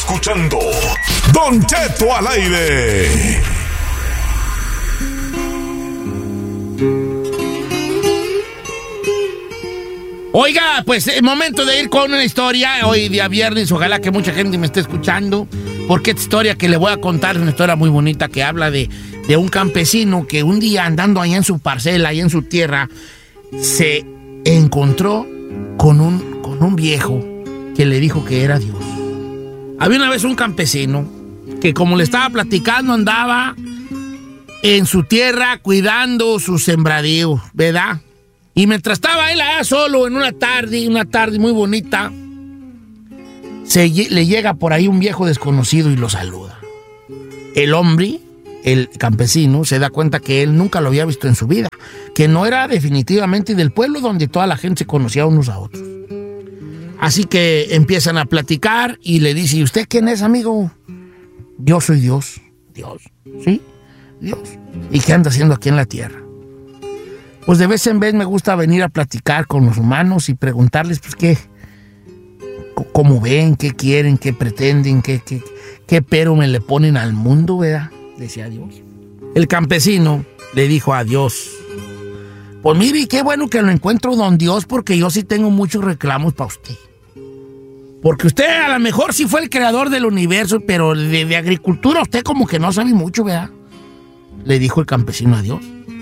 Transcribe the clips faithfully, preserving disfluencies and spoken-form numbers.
escuchando Don Cheto al aire. Oiga, pues es momento de ir con una historia. Hoy día viernes, ojalá que mucha gente me esté escuchando, porque esta historia que le voy a contar es una historia muy bonita que habla de, de un campesino que un día andando allá en su parcela, allá en su tierra, se encontró con un, con un viejo que le dijo que era Dios. Había una vez un campesino que, como le estaba platicando, andaba en su tierra cuidando su sembradío, ¿verdad? Y mientras estaba él allá solo en una tarde, una tarde muy bonita, se, le llega por ahí un viejo desconocido y lo saluda. El hombre, el campesino, se da cuenta que él nunca lo había visto en su vida, que no era definitivamente del pueblo donde toda la gente se conocía unos a otros. Así que empiezan a platicar y le dice, ¿y usted quién es, amigo? Yo soy Dios. Dios, ¿sí? Dios. ¿Y qué anda haciendo aquí en la tierra? Pues de vez en vez me gusta venir a platicar con los humanos y preguntarles, pues, qué, cómo ven, qué quieren, qué pretenden, qué, qué, qué pero me le ponen al mundo, ¿verdad? Decía Dios. El campesino le dijo a Dios, pues mire, qué bueno que lo encuentro, don Dios, porque yo sí tengo muchos reclamos para usted. Porque usted a lo mejor sí fue el creador del universo, pero de, de agricultura usted como que no sabe mucho, ¿verdad? Le dijo el campesino a Dios.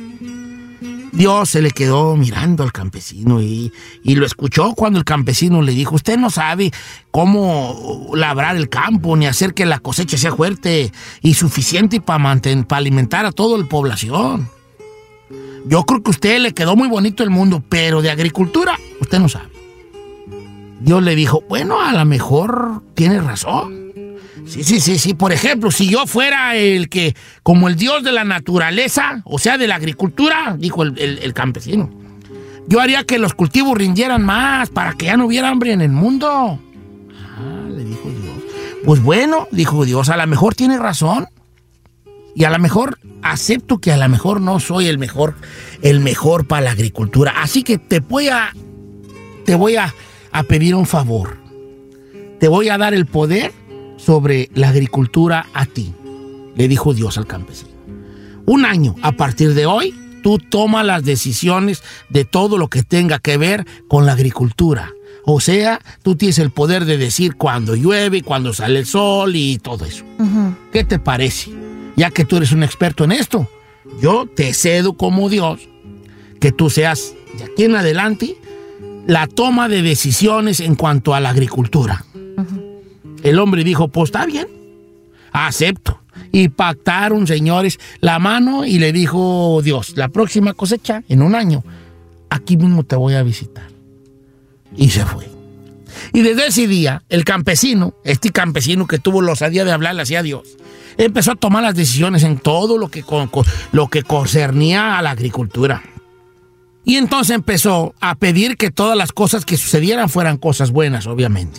Dios se le quedó mirando al campesino y, y lo escuchó cuando el campesino le dijo, usted no sabe cómo labrar el campo ni hacer que la cosecha sea fuerte y suficiente para mantener, para alimentar a toda la población. Yo creo que a usted le quedó muy bonito el mundo, pero de agricultura usted no sabe. Dios le dijo, bueno, a lo mejor tiene razón. Sí, sí, sí, sí. Por ejemplo, si yo fuera el que, como el Dios de la naturaleza, o sea, de la agricultura, dijo el, el, el campesino, yo haría que los cultivos rindieran más para que ya no hubiera hambre en el mundo. Ah, le dijo Dios. Pues bueno, dijo Dios, a lo mejor tiene razón. Y a lo mejor acepto que a lo mejor no soy el mejor, el mejor para la agricultura. Así que te voy a, te voy a, a pedir un favor. Te voy a dar el poder sobre la agricultura a ti, le dijo Dios al campesino. Un año, a partir de hoy, tú tomas las decisiones de todo lo que tenga que ver con la agricultura. O sea, tú tienes el poder de decir cuándo llueve, cuándo sale el sol y todo eso. Uh-huh. ¿Qué te parece? Ya que tú eres un experto en esto, yo te cedo como Dios que tú seas, de aquí en adelante, la toma de decisiones en cuanto a la agricultura. Uh-huh. El hombre dijo, pues está bien, acepto. Y pactaron, señores, la mano y le dijo Dios, la próxima cosecha, en un año, aquí mismo te voy a visitar. Y se fue. Y desde ese día, el campesino, este campesino que tuvo la osadía de hablarle hacia Dios, empezó a tomar las decisiones en todo lo que, con, con, lo que concernía a la agricultura. Y entonces empezó a pedir que todas las cosas que sucedieran fueran cosas buenas, obviamente.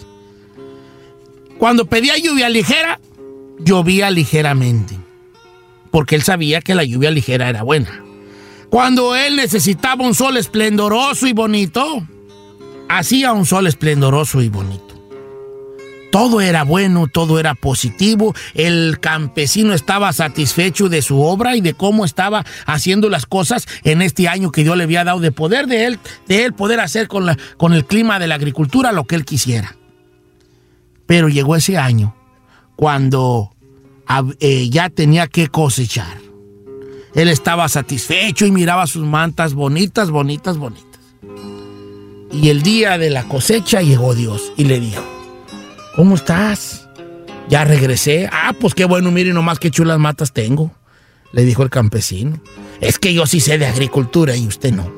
Cuando pedía lluvia ligera, llovía ligeramente, porque él sabía que la lluvia ligera era buena. Cuando él necesitaba un sol esplendoroso y bonito, hacía un sol esplendoroso y bonito. Todo era bueno, todo era positivo. El campesino estaba satisfecho de su obra y de cómo estaba haciendo las cosas en este año que Dios le había dado de poder de él, de él poder hacer con, la, con el clima de la agricultura lo que él quisiera. Pero llegó ese año cuando eh, ya tenía que cosechar. Él estaba satisfecho y miraba sus mantas bonitas, bonitas, bonitas. Y el día de la cosecha llegó Dios y le dijo, ¿cómo estás? Ya regresé. Ah, pues qué bueno, mire nomás qué chulas matas tengo, le dijo el campesino. Es que yo sí sé de agricultura y usted no.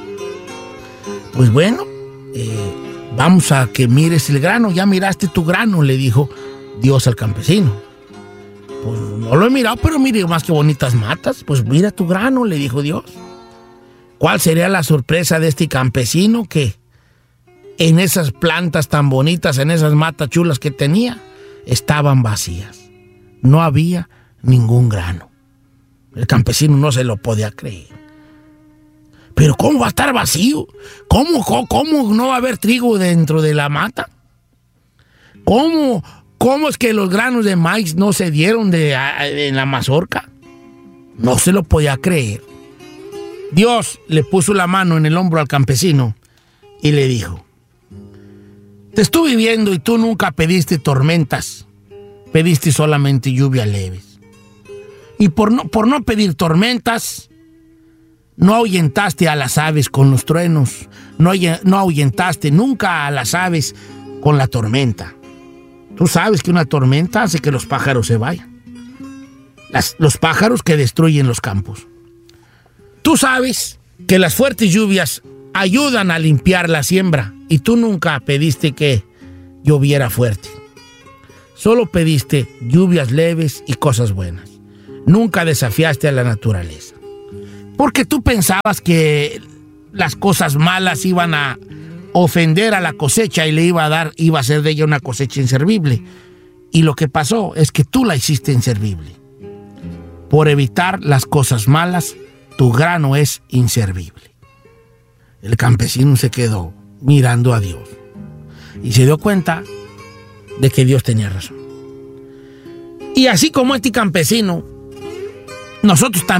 Pues bueno, eh, vamos a que mires el grano. Ya miraste tu grano, le dijo Dios al campesino. Pues no lo he mirado, pero mire más que bonitas matas. Pues mira tu grano, le dijo Dios. ¿Cuál sería la sorpresa de este campesino que en esas plantas tan bonitas, en esas matas chulas que tenía, estaban vacías? No había ningún grano. El campesino no se lo podía creer. ¿Pero cómo va a estar vacío? ¿Cómo, cómo, cómo no va a haber trigo dentro de la mata? ¿Cómo, ¿Cómo es que los granos de maíz no se dieron de, de, en la mazorca? No se lo podía creer. Dios le puso la mano en el hombro al campesino y le dijo: te estuve viendo y tú nunca pediste tormentas, pediste solamente lluvias leves. Y por no, por no pedir tormentas, no ahuyentaste a las aves con los truenos, no, no ahuyentaste nunca a las aves con la tormenta. Tú sabes que una tormenta hace que los pájaros se vayan. Las, los pájaros que destruyen los campos. Tú sabes que las fuertes lluvias ayudan a limpiar la siembra y tú nunca pediste que lloviera fuerte. Solo pediste lluvias leves y cosas buenas. Nunca desafiaste a la naturaleza. Porque tú pensabas que las cosas malas iban a ofender a la cosecha y le iba a dar, iba a hacer de ella una cosecha inservible. Y lo que pasó es que tú la hiciste inservible. Por evitar las cosas malas, tu grano es inservible. El campesino se quedó mirando a Dios y se dio cuenta de que Dios tenía razón. Y así como este campesino, nosotros también